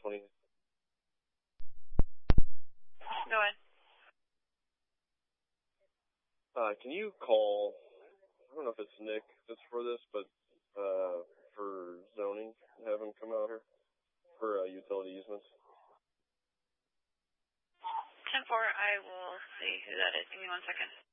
20. Go ahead. Can you call, I don't know if it's Nick that's for this, but for zoning, have him come out here for utility easements? 10-4, I will see who that is. Give me 1 second.